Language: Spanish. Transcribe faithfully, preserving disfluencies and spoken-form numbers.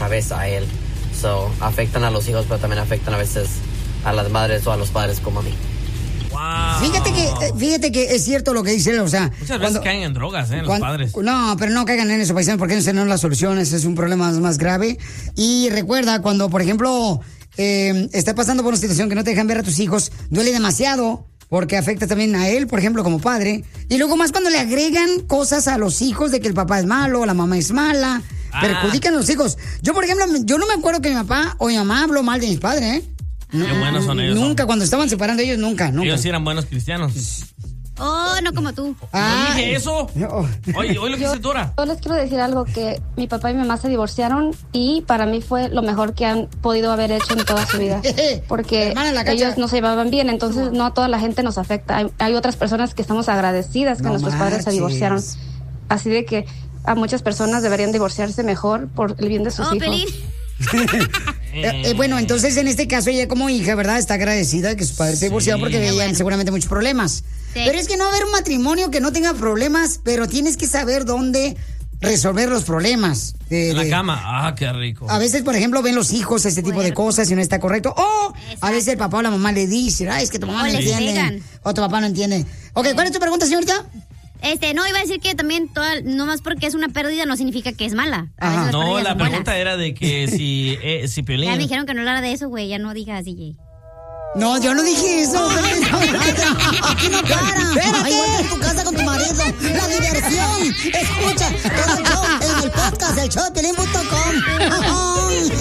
una vez a él. So, afectan a los hijos, pero también afectan a veces a las madres o a los padres como a mí. Wow. Fíjate que, fíjate que es cierto lo que dice él, o sea... Muchas veces cuando, caen en drogas, ¿eh? Los cuando, padres. No, pero no caigan en eso, paisanos, porque esa no es la solución, ese es un problema más, más grave. Y recuerda, cuando, por ejemplo, eh, estás pasando por una situación que no te dejan ver a tus hijos, duele demasiado, porque afecta también a él, por ejemplo, como padre. Y luego más cuando le agregan cosas a los hijos de que el papá es malo, la mamá es mala, ah. perjudican a los hijos. Yo, por ejemplo, yo no me acuerdo que mi papá o mi mamá habló mal de mis padres, ¿eh? Qué buenos son ellos. Nunca, son. cuando estaban separando ellos, nunca, nunca. Ellos sí eran buenos cristianos. Oh, no como tú. Ah, ¿no dije eso? No. Oye, oye lo que dice Dora. Yo les quiero decir algo, que mi papá y mi mamá se divorciaron y para mí fue lo mejor que han podido haber hecho en toda su vida. Porque ellos no se llevaban bien, entonces no a toda la gente nos afecta. Hay, hay otras personas que estamos agradecidas que no nuestros marches. padres se divorciaron. Así de que a muchas personas deberían divorciarse mejor por el bien de sus oh, hijos. Pelín. eh, eh, bueno, entonces en este caso ella como hija, ¿verdad? Está agradecida de que su padre se divorció sí, porque veían bueno. seguramente muchos problemas. Sí. Pero es que no va a haber un matrimonio que no tenga problemas, pero tienes que saber dónde resolver los problemas. De, en la de, cama, ah, qué rico. A veces, por ejemplo, ven los hijos este tipo de cosas y no está correcto. O Exacto. a veces el papá o la mamá le dice, ay, es que tu mamá no, no entiende. Pegan. O tu papá no entiende. Ok, ¿cuál es tu pregunta, señorita? Este, no, iba a decir que también, toda, no más porque es una pérdida no significa que es mala. No, la pregunta buenas. era de que si, eh, si Piolín... Ya me dijeron que no hablara de eso, güey, ya no digas D J. No, yo no dije eso. Aquí no para. Espérate. Igual en tu casa con tu marido. La diversión. Escucha todo el show en el podcast, el show de Piolín punto com.